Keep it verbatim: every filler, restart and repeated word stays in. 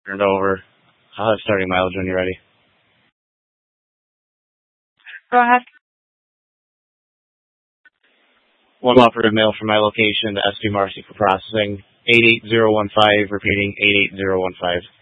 turned over. I'll have starting mileage when you're ready. Go ahead. One operative mail from my location to S P Marcy for processing. eight eight zero one five, repeating eight eight zero one five.